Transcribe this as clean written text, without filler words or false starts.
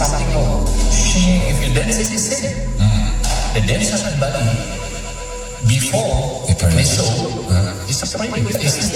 something more. If you dance it the same. The dancers at Bali before the show is a private.